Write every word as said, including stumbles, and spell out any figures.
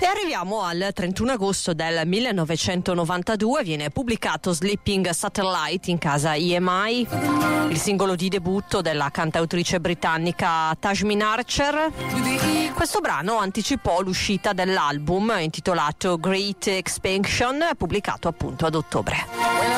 E arriviamo al trentuno agosto del millenovecentonovantadue, viene pubblicato Sleeping Satellite in casa E M I, il singolo di debutto della cantautrice britannica Tajmin Archer. Questo brano anticipò l'uscita dell'album intitolato Great Expansion, pubblicato appunto ad ottobre.